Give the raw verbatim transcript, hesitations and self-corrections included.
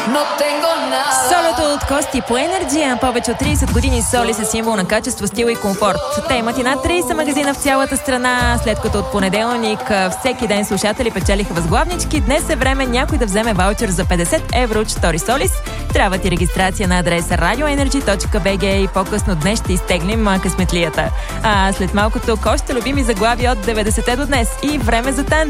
Солото от Кости по Енерджи. Повече от трийсет години соли са символ на качество, стил и комфорт. Те имат и над трийсет магазина в цялата страна. След като от понеделник всеки ден слушатели печелиха възглавнички, днес е време някой да вземе ваучер за петдесет евро от Штори Солис. Трябва ти регистрация на адреса радио енерджи точка би джи и по-късно днес ще изтеглим късметлията. А след малкото Коща любими заглави от деветдесетте до днес и време за танц.